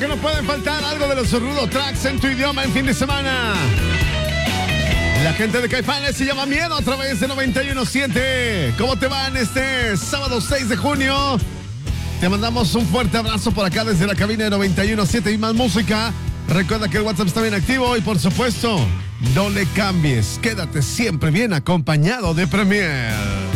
que no pueden faltar, algo de los Rudo Tracks en tu idioma en fin de semana. La gente de Caifanes se llama Miedo a través de 91.7. ¿Cómo te va en este sábado 6 de junio? Te mandamos un fuerte abrazo por acá desde la cabina de 91.7 y más música. Recuerda que el WhatsApp está bien activo y por supuesto, no le cambies. Quédate siempre bien acompañado de Premier.